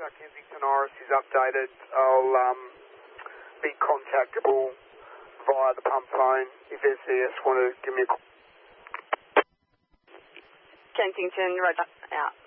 Kensington Iris is updated. I'll be contactable via the pump phone if SES want to give me a call. Kensington, Roger, out.